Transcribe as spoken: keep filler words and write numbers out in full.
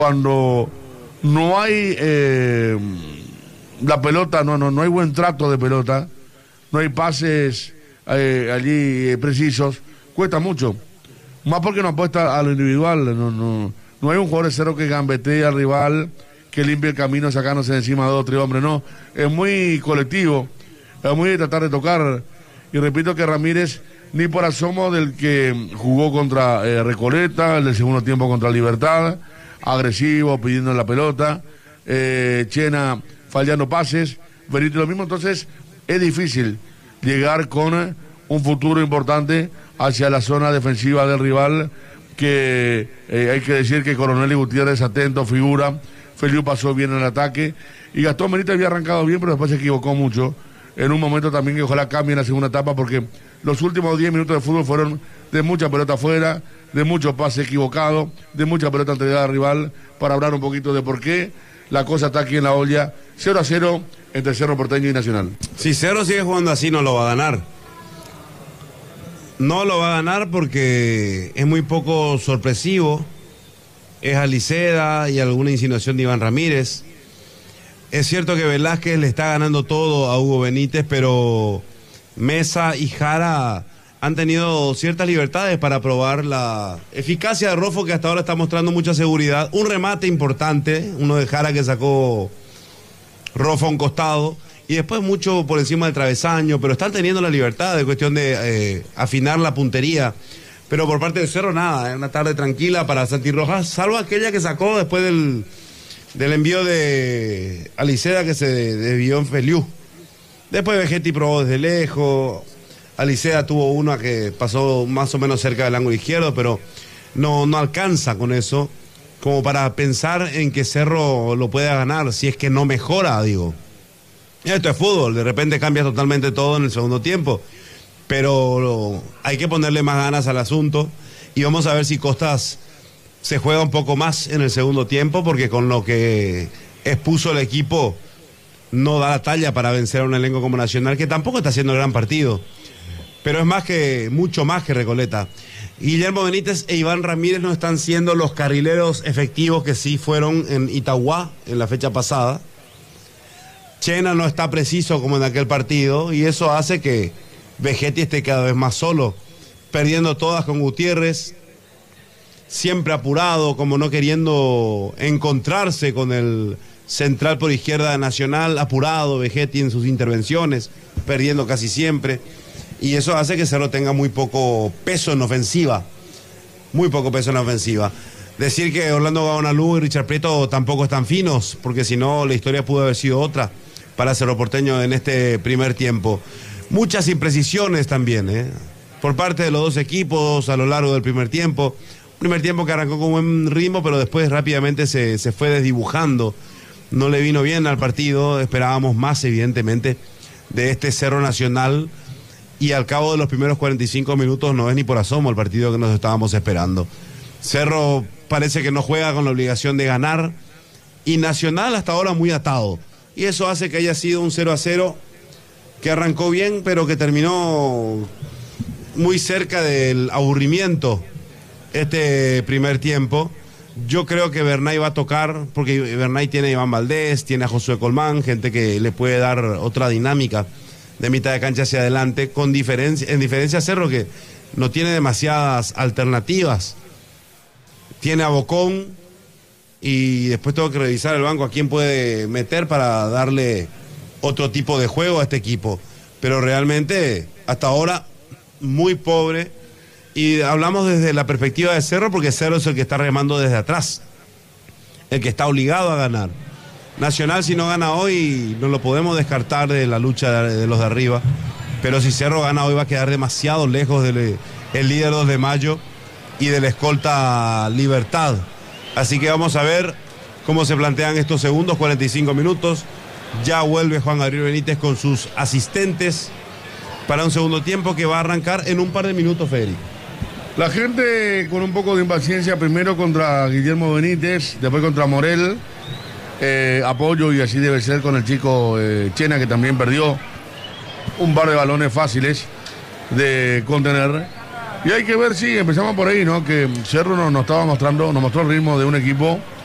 cuando no hay eh, la pelota, no, no, no hay buen trato de pelota, no hay pases eh, allí eh, precisos, cuesta mucho. Más porque no apuesta a lo individual, no, no, no hay un jugador de Cerro que gambetee al rival, que limpie el camino sacándose encima de dos o tres hombres, no. Es muy colectivo, es muy de tratar de tocar. Y repito que Ramírez, ni por asomo del que jugó contra eh, Recoleta, el del segundo tiempo contra Libertad, agresivo, pidiendo la pelota, eh, Chena fallando pases, Benítez lo mismo, entonces es difícil llegar con un futuro importante hacia la zona defensiva del rival, que eh, hay que decir que Coronel y Gutiérrez atento, figura, Feliu pasó bien en el ataque, y Gastón Benítez había arrancado bien, pero después se equivocó mucho, en un momento también que ojalá cambie en la segunda etapa, porque los últimos diez minutos de fútbol fueron de mucha pelota afuera, de mucho pase equivocado, de mucha pelota entregada al rival, para hablar un poquito de por qué la cosa está aquí en la olla, cero a cero entre Cerro Porteño y Nacional. Si Cerro sigue jugando así, no lo va a ganar. No lo va a ganar porque es muy poco sorpresivo. Es Aliceda y alguna insinuación de Iván Ramírez. Es cierto que Velázquez le está ganando todo a Hugo Benítez, pero Mesa y Jara han tenido ciertas libertades para probar la eficacia de Rofo, que hasta ahora está mostrando mucha seguridad. Un remate importante, uno de Jara que sacó Rofo a un costado, y después mucho por encima del travesaño, pero están teniendo la libertad de cuestión de eh, afinar la puntería. Pero por parte de Cerro nada, es una tarde tranquila para Santi Rojas, salvo aquella que sacó después del, del envío de Aliceda, que se desvió en Feliu. Después Vegetti probó desde lejos. Alicea tuvo una que pasó más o menos cerca del ángulo izquierdo, pero no, no alcanza con eso como para pensar en que Cerro lo pueda ganar, si es que no mejora, digo. Esto es fútbol, de repente cambia totalmente todo en el segundo tiempo, pero hay que ponerle más ganas al asunto y vamos a ver si Costas se juega un poco más en el segundo tiempo, porque con lo que expuso el equipo no da la talla para vencer a un elenco como Nacional, que tampoco está haciendo el gran partido. Pero es más que, mucho más que Recoleta. Guillermo Benítez e Iván Ramírez no están siendo los carrileros efectivos que sí fueron en Itagua en la fecha pasada. Chena no está preciso como en aquel partido, y eso hace que Vegetti esté cada vez más solo, perdiendo todas con Gutiérrez, siempre apurado, como no queriendo encontrarse con el central por izquierda de Nacional, apurado Vegetti en sus intervenciones, perdiendo casi siempre. Y eso hace que Cerro tenga muy poco peso en ofensiva. Muy poco peso en la ofensiva. Decir que Orlando Gaonalú y Richard Prieto tampoco están finos, porque si no la historia pudo haber sido otra para Cerro Porteño en este primer tiempo. Muchas imprecisiones también, ¿eh? por parte de los dos equipos a lo largo del primer tiempo. Primer tiempo que arrancó con buen ritmo, pero después rápidamente se, se fue desdibujando. No le vino bien al partido. Esperábamos más, evidentemente, de este Cerro Nacional. Y al cabo de los primeros cuarenta y cinco minutos no es ni por asomo el partido que nos estábamos esperando. Cerro parece que no juega con la obligación de ganar, y Nacional hasta ahora muy atado. Y eso hace que haya sido un cero a cero que arrancó bien, pero que terminó muy cerca del aburrimiento este primer tiempo. Yo creo que Bernay va a tocar, porque Bernay tiene a Iván Valdés, tiene a Josué Colmán, gente que le puede dar otra dinámica de mitad de cancha hacia adelante, con diferencia, en diferencia a Cerro, que no tiene demasiadas alternativas. Tiene a Bocón, y después tengo que revisar el banco a quién puede meter para darle otro tipo de juego a este equipo. Pero realmente, hasta ahora, muy pobre. Y hablamos desde la perspectiva de Cerro, porque Cerro es el que está remando desde atrás, el que está obligado a ganar. Nacional, si no gana hoy, no lo podemos descartar de la lucha de, de los de arriba, pero si Cerro gana hoy va a quedar demasiado lejos del el líder dos de mayo y de la escolta Libertad. Así que vamos a ver cómo se plantean estos segundos cuarenta y cinco minutos. Ya vuelve Juan Gabriel Benítez con sus asistentes para un segundo tiempo que va a arrancar en un par de minutos, Federico. La gente con un poco de impaciencia, primero contra Guillermo Benítez, después contra Morel. Eh, apoyo, y así debe ser con el chico eh, Chena, que también perdió un par de balones fáciles de contener. Y hay que ver si empezamos por ahí, ¿no? Que Cerro nos, nos estaba mostrando, nos mostró el ritmo de un equipo